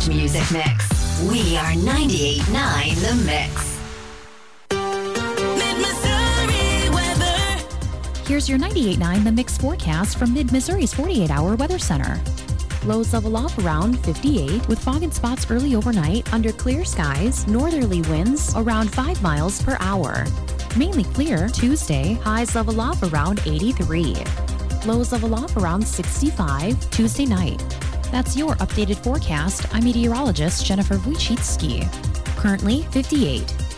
best music mix. We are 98.9 The Mix. Mid-Missouri weather. Here's your 98.9 The Mix forecast from Mid-Missouri's 48-hour weather center. Lows level off around 58 with fog and spots early overnight under clear skies, northerly winds around 5 miles per hour. Mainly clear Tuesday, highs level off around 83. Lows level off around 65 Tuesday night. That's your updated forecast. I'm meteorologist Jennifer Wojcicki. Currently 58.